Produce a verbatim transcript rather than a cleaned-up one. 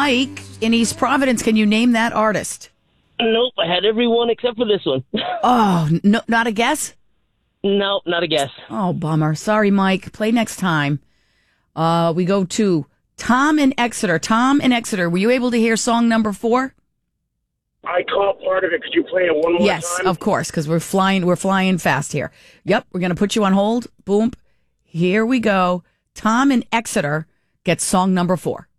Mike in East Providence, can you name that artist? Nope, I had everyone except for this one. Oh, no, not a guess? No, not a guess. Oh, bummer. Sorry, Mike. Play next time. Uh, we go to Tom in Exeter. Tom in Exeter, were you able to hear song number four? I caught part of it. Could you play it one more yes, time? Yes, of course, because we're flying, we're flying fast here. Yep, we're going to put you on hold. Boom. Here we go. Tom in Exeter gets song number four.